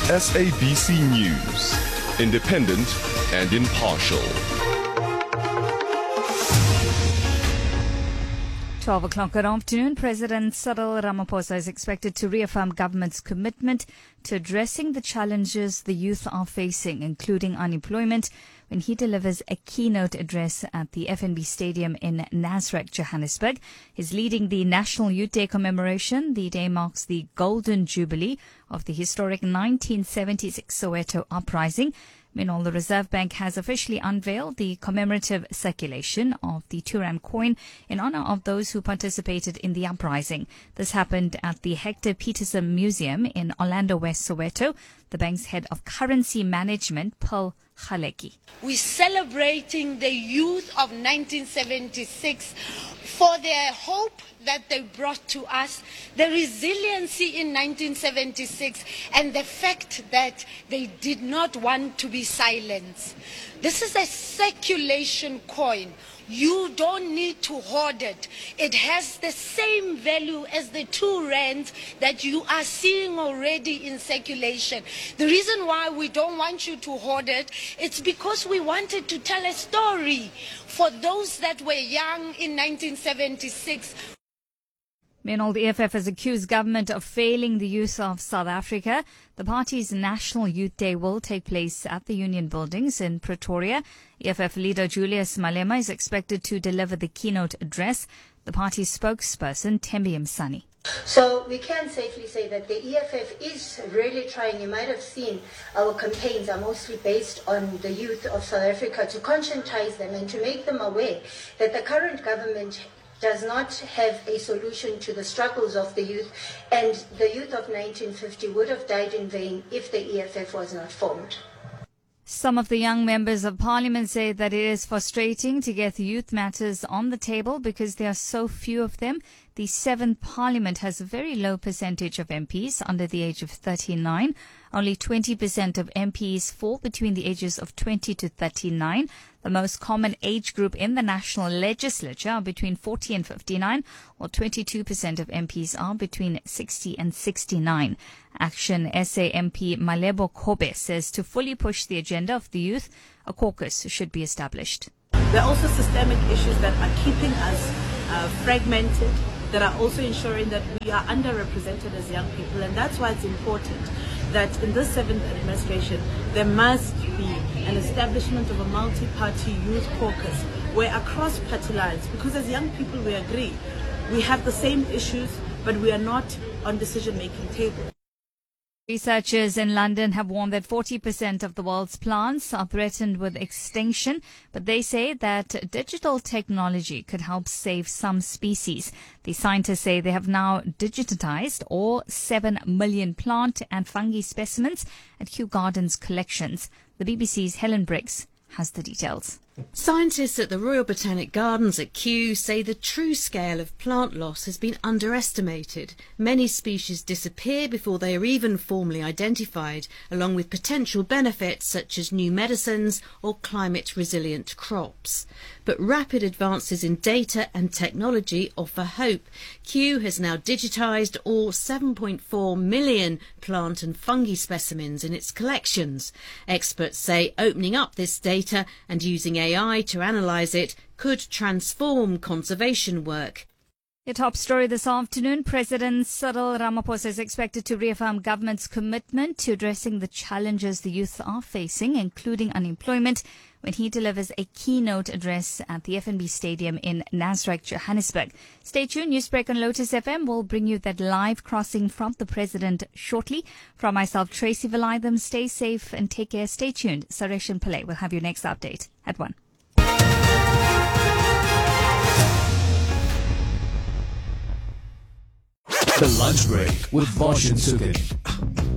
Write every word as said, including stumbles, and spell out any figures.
S A B C News, independent and impartial. twelve o'clock good afternoon. President Cyril Ramaphosa is expected to reaffirm government's commitment to addressing the challenges the youth are facing, including unemployment, when he delivers a keynote address at the F N B Stadium in Nasrec, Johannesburg. He's leading the National Youth Day commemoration. The day marks the golden jubilee of the historic nineteen seventy-six Soweto uprising. Meanwhile, the Reserve Bank has officially unveiled the commemorative circulation of the two rand coin in honor of those who participated in the uprising. This happened at the Hector Peterson Museum in Orlando West, Soweto. The bank's head of currency management, Pearl Kgaleki. We're celebrating the youth of nineteen seventy-six for their hope that they brought to us, the resiliency in nineteen seventy-six, and the fact that they did not want to be silenced. This is a circulation coin. You don't need to hoard it. It has the same value as the two rands that you are seeing already in circulation. The reason why we don't want you to hoard it, it's because we wanted to tell a story for those that were young in nineteen seventy-six. Meanwhile, the E F F has accused government of failing the youth of South Africa. The party's National Youth Day will take place at the Union Buildings in Pretoria. E F F leader Julius Malema is expected to deliver the keynote address. The party's spokesperson, Thembi Msani. So we can safely say that the E F F is really trying. You might have seen our campaigns are mostly based on the youth of South Africa to conscientize them and to make them aware that the current government does not have a solution to the struggles of the youth, and the youth of nineteen fifty would have died in vain if the E F F was not formed. Some of the young members of parliament say that it is frustrating to get youth matters on the table because there are so few of them. The seventh parliament has a very low percentage of M Ps under the age of thirty-nine. Only twenty percent of M Ps fall between the ages of twenty to thirty-nine. The most common age group in the national legislature are between forty and fifty-nine, while twenty-two percent of M Ps are between sixty and sixty-nine. Action S A M P Malebo Kobe says to fully push the agenda of the youth, a caucus should be established. There are also systemic issues that are keeping us uh, fragmented, that are also ensuring that we are underrepresented as young people, and that's why it's important that in this seventh administration there must be an establishment of a multi-party youth caucus where across party lines, because as young people we agree we have the same issues but we are not on decision-making table. Researchers in London have warned that forty percent of the world's plants are threatened with extinction, but they say that digital technology could help save some species. The scientists say they have now digitized all seven million plant and fungi specimens at Kew Gardens collections. The B B C's Helen Briggs has the details. Scientists at the Royal Botanic Gardens at Kew say the true scale of plant loss has been underestimated. Many species disappear before they are even formally identified, along with potential benefits such as new medicines or climate-resilient crops. But rapid advances in data and technology offer hope. Kew has now digitised all seven point four million plant and fungi specimens in its collections. Experts say opening up this data and using A I to analyse it could transform conservation work. Your top story this afternoon, President Cyril Ramaphosa is expected to reaffirm government's commitment to addressing the challenges the youth are facing, including unemployment, when he delivers a keynote address at the F N B Stadium in Nasrec, Johannesburg. Stay tuned. Newsbreak on Lotus F M will bring you that live crossing from the President shortly. From myself, Tracy Valaydham, stay safe and take care. Stay tuned. Sareshan Pillay will have your next update at one. The Lunch Break with Bosch and Sugan.